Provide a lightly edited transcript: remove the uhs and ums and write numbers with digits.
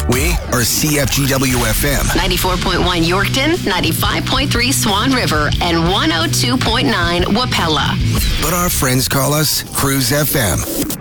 We are CFGW FM. 94.1 Yorkton, 95.3 Swan River, and 102.9 Wapella. But our friends call us Cruise FM.